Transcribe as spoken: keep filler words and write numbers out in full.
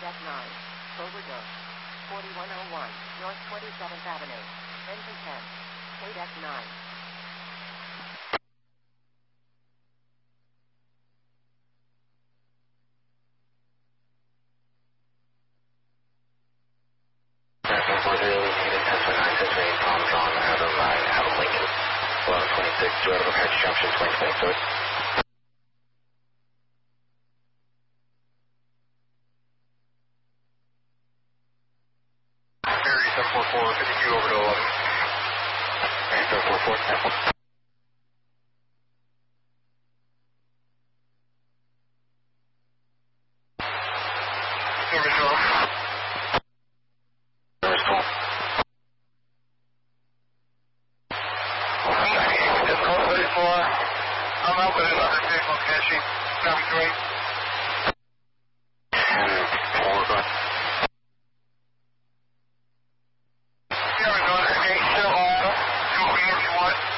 Deck nine, Overdose, forty-one oh one, North twenty-seventh Avenue, Engine ten, K Deck nine. four zero, unit ten point nine six eight, Tom John, Adam, Adam Lincoln, eleven twenty-six, Toyota Apache Junction, twenty twenty-six. Ferry seven four four, fifty-two over to eleven. Ferry seven four four, ten four. Service twelve. Service twelve. It's code thirty-four. I'm out with another vehicle catching. Copy three. Four, go ahead. Yeah, we're going to eight, still on. Do what we want.